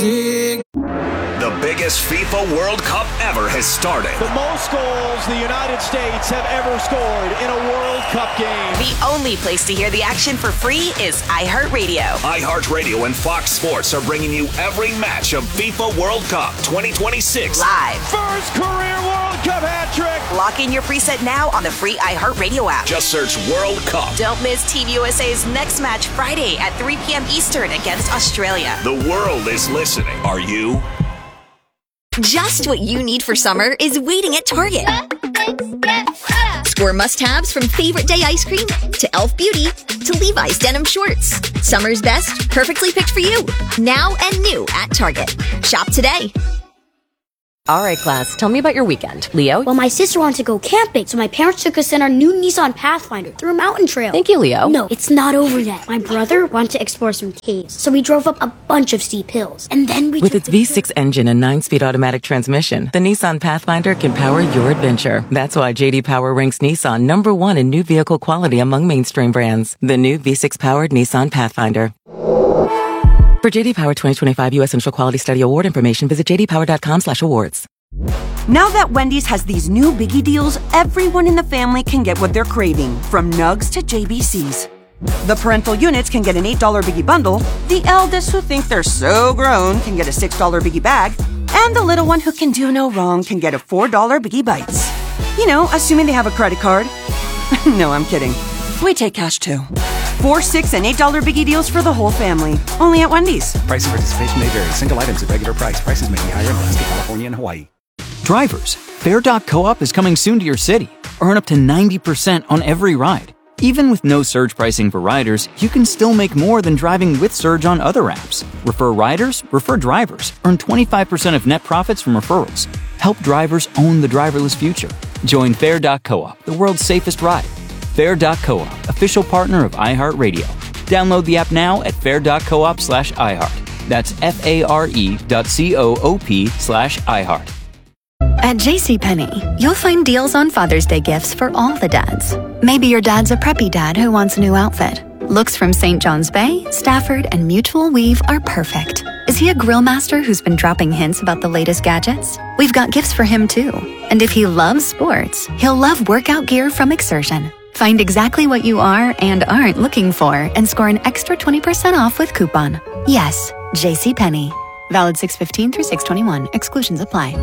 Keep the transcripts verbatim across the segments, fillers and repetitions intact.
sick. The biggest FIFA World Cup ever has started. The most goals the United States have ever scored in a World Cup game. The only place to hear the action for free is iHeartRadio. iHeartRadio and Fox Sports are bringing you every match of FIFA World Cup twenty twenty-six. Live. First career World Cup hat trick. Lock in your preset now on the free iHeartRadio app. Just search World Cup. Don't miss Team U S A's next match Friday at three p.m. Eastern against Australia. The world is listening. Are you? Just what you need for summer is waiting at Target. Score must-haves from favorite day ice cream to e l f Beauty to Levi's denim shorts. Summer's best, perfectly picked for you. Now and new at Target. Shop today. All right, class, tell me about your weekend. Leo? Well, my sister wanted to go camping, so my parents took us in our new Nissan Pathfinder through a mountain trail. Thank you, Leo. No, it's not over yet. My brother wanted to explore some caves, so we drove up a bunch of steep hills. And then we With its V six engine and nine-speed automatic transmission, the Nissan Pathfinder can power your adventure. That's why J D Power ranks Nissan number one in new vehicle quality among mainstream brands. The new V six-powered Nissan Pathfinder. For J D Power twenty twenty-five U S Central Quality Study Award information, visit j d power dot com slash awards. Now that Wendy's has these new biggie deals, everyone in the family can get what they're craving, from nugs to J B Cs. The parental units can get an eight dollar biggie bundle, the eldest who think they're so grown can get a six dollar biggie bag, and the little one who can do no wrong can get a four dollar biggie bites. You know, assuming they have a credit card. No, I'm kidding. We take cash too. Four, six, and eight dollar biggie deals for the whole family. Only at Wendy's. Price and participation may vary. Single items at regular price. Prices may be higher in Alaska, California, and Hawaii. Drivers, Fair dot coop is coming soon to your city. Earn up to ninety percent on every ride. Even with no surge pricing for riders, you can still make more than driving with Surge on other apps. Refer riders, refer drivers. Earn twenty-five percent of net profits from referrals. Help drivers own the driverless future. Join Fair dot coop, the world's safest ride. Fair dot coop, official partner of iHeartRadio. Download the app now at fair dot coop slash iHeart. That's F-A-R-E dot C-O-O-P slash iHeart. At JCPenney, you'll find deals on Father's Day gifts for all the dads. Maybe your dad's a preppy dad who wants a new outfit. Looks from Saint John's Bay, Stafford, and Mutual Weave are perfect. Is he a grill master who's been dropping hints about the latest gadgets? We've got gifts for him too. And if he loves sports, he'll love workout gear from Exertion. Find exactly what you are and aren't looking for and score an extra twenty percent off with coupon. Yes, JCPenney. Valid six fifteen through six twenty-one. Exclusions apply.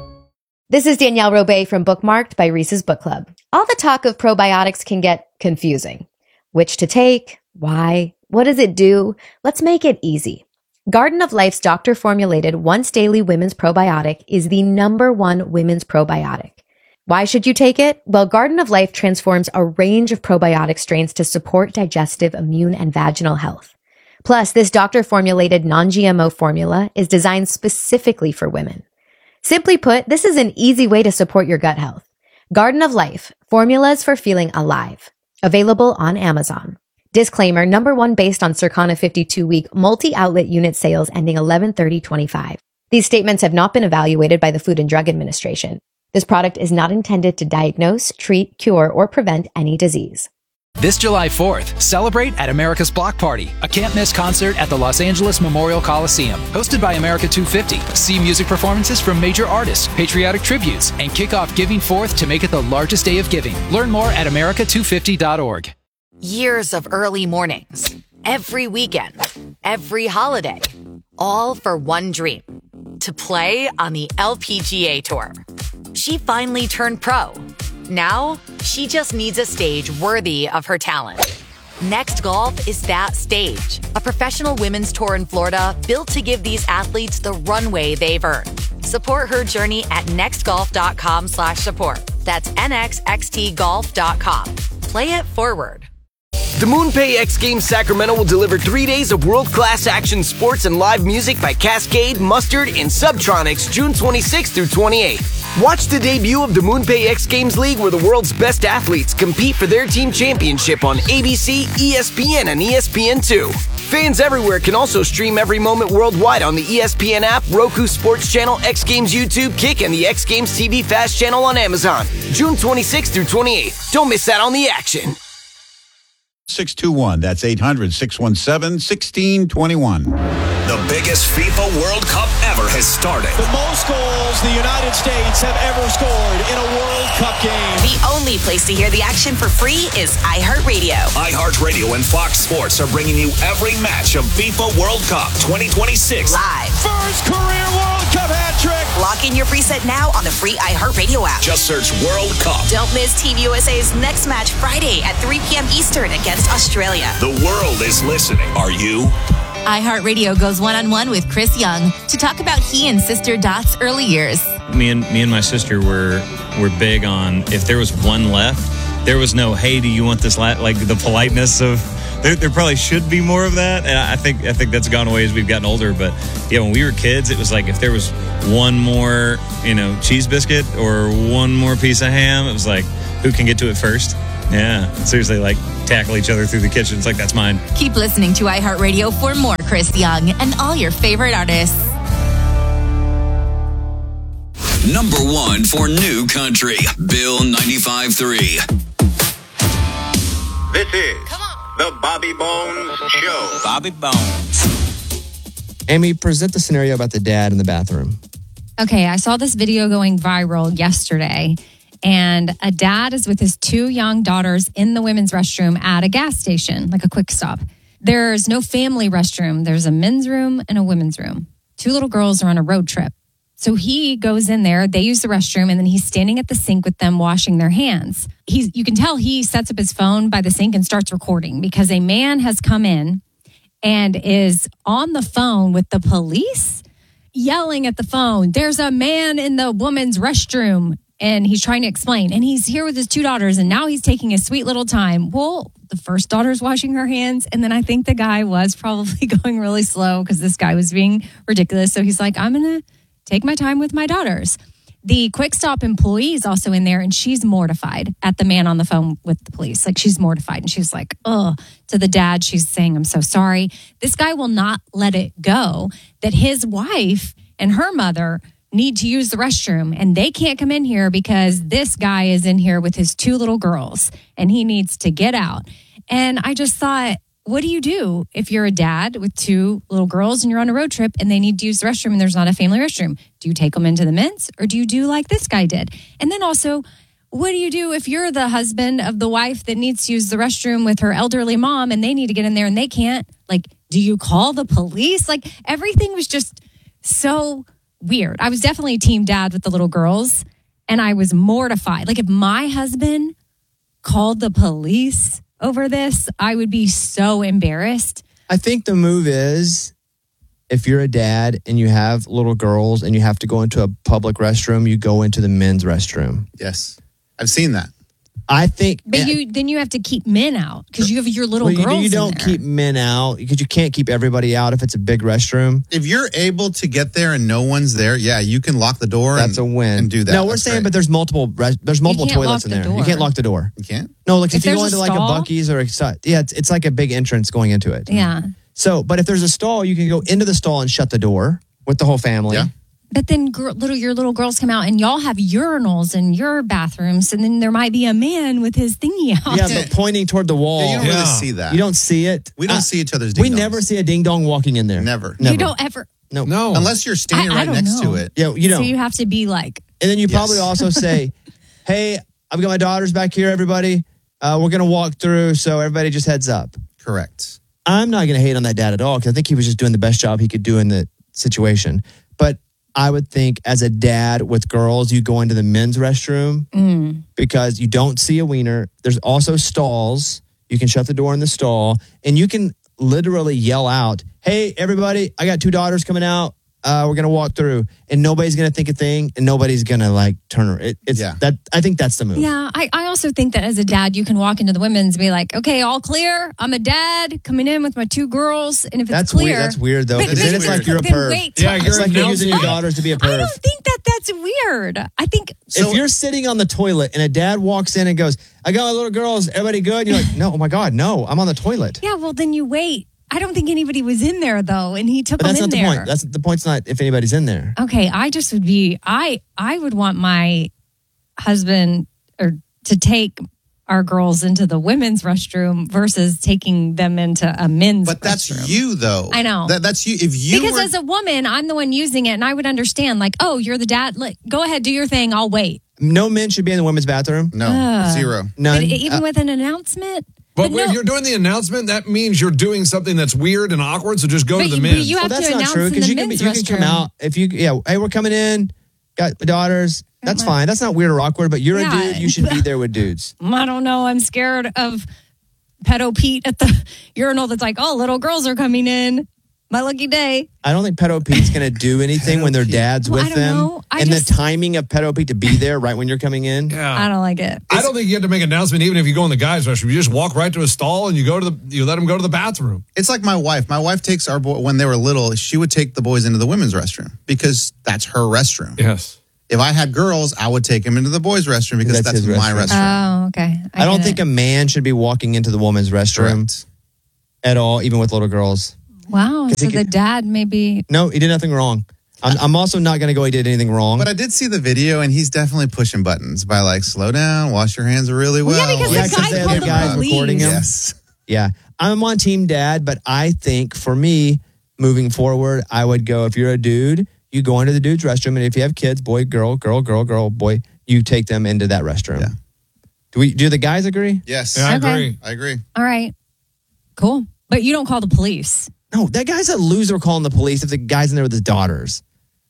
This is Danielle Robay from Bookmarked by Reese's Book Club. All the talk of probiotics can get confusing. Which to take? Why? What does it do? Let's make it easy. Garden of Life's doctor-formulated once-daily women's probiotic is the number one women's probiotic. Why should you take it? Well, Garden of Life transforms a range of probiotic strains to support digestive, immune, and vaginal health. Plus, this doctor-formulated non-G M O formula is designed specifically for women. Simply put, this is an easy way to support your gut health. Garden of Life, formulas for feeling alive. Available on Amazon. Disclaimer, number one based on Circana fifty-two week multi-outlet unit sales ending eleven thirty twenty-five. These statements have not been evaluated by the Food and Drug Administration. This product is not intended to diagnose, treat, cure, or prevent any disease. This July fourth, celebrate at America's Block Party, a can't-miss concert at the Los Angeles Memorial Coliseum. Hosted by America two fifty. See music performances from major artists, patriotic tributes, and kick off Giving Forth to make it the largest day of giving. Learn more at america two fifty dot org. Years of early mornings, every weekend, every holiday, all for one dream, to play on the L P G A Tour. She finally turned pro. Now, she just needs a stage worthy of her talent. Next Golf is that stage, a professional women's tour in Florida built to give these athletes the runway they've earned. Support her journey at nextgolf.com slash support. That's N X X T golf dot com. Play it forward. The MoonPay X Games Sacramento will deliver three days of world-class action sports and live music by Cascade, Mustard, and Subtronics June twenty-sixth through twenty-eighth. Watch the debut of the MoonPay X Games League where the world's best athletes compete for their team championship on A B C, E S P N, and E S P N two. Fans everywhere can also stream every moment worldwide on the E S P N app, Roku Sports Channel, X Games YouTube, Kick, and the X Games T V Fast Channel on Amazon. June twenty-sixth through twenty-eighth. Don't miss out on the action. six two one. That's eight hundred, six one seven, one six two one. The biggest FIFA World Cup ever has started. The most goals the United States have ever scored in a World Cup game. The only place to hear the action for free is iHeartRadio. iHeartRadio and Fox Sports are bringing you every match of FIFA World Cup twenty twenty-six. Live. First career World Cup hat trick. Lock in your preset now on the free iHeartRadio app. Just search World Cup. Don't miss Team U S A's next match Friday at three p.m. Eastern against Australia. The world is listening. Are you? iHeartRadio goes one-on-one with Chris Young to talk about he and sister Dot's early years. Me and me and my sister were were big on if there was one left, there was no, hey, do you want this la-? Like the politeness of, there, there probably should be more of that. And I think I think that's gone away as we've gotten older. But yeah, when we were kids, it was like if there was one more, you know, cheese biscuit or one more piece of ham, it was like, who can get to it first? Yeah, seriously, like tackle each other through the kitchen. It's like, that's mine. Keep listening to iHeartRadio for more Chris Young and all your favorite artists. Number one for New Country, Bill ninety-five point three. This is the Bobby Bones Show. Bobby Bones. Amy, present the scenario about the dad in the bathroom. Okay, I saw this video going viral yesterday. And a dad is with his two young daughters in the women's restroom at a gas station, like a quick stop. There's no family restroom. There's a men's room and a women's room. Two little girls are on a road trip. So he goes in there, they use the restroom, and then he's standing at the sink with them washing their hands. He's, you can tell he sets up his phone by the sink and starts recording because a man has come in and is on the phone with the police, yelling at the phone, "There's a man in the woman's restroom." And he's trying to explain. And he's here with his two daughters. And now he's taking a sweet little time. Well, the first daughter's washing her hands. And then I think the guy was probably going really slow because this guy was being ridiculous. So he's like, I'm going to take my time with my daughters. The Quick Stop employee is also in there. And she's mortified at the man on the phone with the police. Like, she's mortified. And she's like, oh, to the dad, she's saying, I'm so sorry. This guy will not let it go that his wife and her mother need to use the restroom and they can't come in here because this guy is in here with his two little girls and he needs to get out. And I just thought, what do you do if you're a dad with two little girls and you're on a road trip and they need to use the restroom and there's not a family restroom? Do you take them into the men's or do you do like this guy did? And then also, what do you do if you're the husband of the wife that needs to use the restroom with her elderly mom and they need to get in there and they can't? Like, do you call the police? Like, everything was just so weird. I was definitely team dad with the little girls and I was mortified. Like, if my husband called the police over this, I would be so embarrassed. I think the move is, if you're a dad and you have little girls and you have to go into a public restroom, you go into the men's restroom. Yes. I've seen that. I think, but you then you have to keep men out because you have your little well, you, girls. You don't in there. keep men out because you can't keep everybody out if it's a big restroom. If you're able to get there and no one's there, yeah, you can lock the door. That's and, a win. And do that. No, we're That's saying, great. but there's multiple res- there's multiple toilets in there. Door. You can't lock the door. You can't. No, like if, if you go there's into a like a stall? Buc-ee's or a yeah, it's, it's like a big entrance going into it. Yeah. So, but if there's a stall, you can go into the stall and shut the door with the whole family. Yeah. But then gr- little your little girls come out and y'all have urinals in your bathrooms, and then there might be a man with his thingy out. Yeah, but pointing toward the wall. Yeah, you don't yeah. really see that. You don't see it. We don't uh, see each other's We ding-dongs. never see a ding dong walking in there. Never. Never. You don't ever. No. No. Unless you're standing I- I right don't next know. to it. Yeah, you know. So you have to be like. And then you Yes. probably also say, hey, I've got my daughters back here, everybody. Uh, we're going to walk through, so everybody just heads up. Correct. I'm not going to hate on that dad at all because I think he was just doing the best job he could do in the situation. But I would think as a dad with girls, you go into the men's restroom Mm. because you don't see a wiener. There's also stalls. You can shut the door in the stall and you can literally yell out, hey, everybody, I got two daughters coming out. Uh, we're going to walk through and nobody's going to think a thing and nobody's going to like turn her. It, it's Yeah. that. I think that's the move. Yeah, I, I also think that as a dad, you can walk into the women's and be like, okay, all clear. I'm a dad coming in with my two girls. And if it's That's clear. weird. That's weird though. But- Because but- then it's weird. like you're a then perv. wait Yeah, till- it's like you're No, using your I- daughters to be a I perv. don't think that that's weird. I think. If you're sitting on the toilet and a dad walks in and goes, I got my little girls, everybody good? And you're like, no, oh my God, no, I'm on the toilet. Yeah, well, then you wait. I don't think anybody was in there, though, and he took But that's them not in the there. point. That's the point's not if anybody's in there. Okay, I just would be I I would want my husband or to take our girls into the women's restroom versus taking them into a men's But that's restroom. you, though. I know. That, that's you. If you Because were, as a woman, I'm the one using it, and I would understand, like, oh, you're the dad. Like, go ahead, do your thing. I'll wait. No men should be in the women's bathroom. No, Ugh. zero. None. But even Uh, with an announcement? But, no- if you're doing the announcement, that means you're doing something that's weird and awkward. So just go But to the you- men. but you have well, that's to not announce true in the you can be, men's you can come restroom. out if you yeah. Hey, we're coming in. Got my daughters. That's fine. That's not weird or awkward. But you're Yeah. a dude. You should be there with dudes. I don't know. I'm scared of pedo Pete at the urinal that's like, oh, little girls are coming in. My lucky day. I don't think Pedo Pete's going to do anything when their dad's Well, I with don't them. know. I and just- the timing of Pedo Pete to be there right when you're coming in. Yeah. I don't like it. I don't think you have to make an announcement even if you go in the guys' restroom. You just walk right to a stall and you go to the you let them go to the bathroom. It's like my wife. My wife takes our boy when they were little. She would take the boys into the women's restroom because that's her restroom. Yes. If I had girls, I would take them into the boys' restroom because That's that's, his my restroom. restroom. Oh, okay. I, don't get think it. a man should be walking into the woman's restroom Correct. at all, even with little girls. Wow. 'Cause So he the could- dad maybe. No, he did nothing wrong. I'm, I'm also not going to go. He did anything wrong. But I did see the video, and he's definitely pushing buttons by like, slow down, wash your hands really well. Well, yeah, because yeah, the guy they called have the guys police. recording him. Yes. Yeah, I'm on Team Dad, but I think for me, moving forward, I would go if you're a dude, you go into the dude's restroom, and if you have kids, boy, girl, girl, girl, girl, boy, you take them into that restroom. Yeah. Do we? Do the guys agree? Yes. Yeah, I Okay. agree. I agree. All right. Cool. But you don't call the police. No, that guy's a loser calling the police if the guy's in there with his daughters.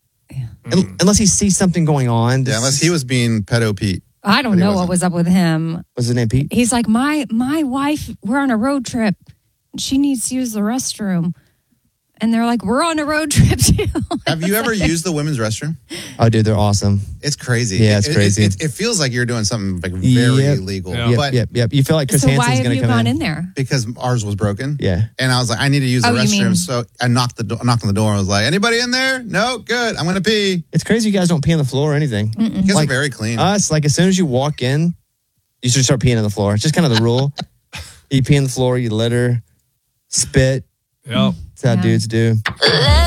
Un- Unless he sees something going on. Yeah, unless he was being pedo Pete. I don't But he know wasn't. what was up with him. What's his name, Pete? He's like, my my wife, we're on a road trip. She needs to use the restroom. And they're like, we're on a road trip too. Have you ever used the women's restroom? Oh, dude, they're awesome. It's crazy. Yeah, it's It- it- crazy. It, it feels like you're doing something like very Yep. illegal. Yeah. Yep, But yep, yep. You feel like Chris So why Hansen's have going you to come gone in. in there? because ours was broken. Yeah. And I was like, I need to use the Oh, you restroom. mean- So I knocked the do- knocked on the door and was like, anybody in there? No, good. I'm gonna pee. It's crazy you guys don't pee on the floor or anything. You guys Like are very clean. Us, like as soon as you walk in, you should start peeing on the floor. It's just kind of the rule. You pee on the floor, you litter, spit. Yep. That's how Yeah. dudes do.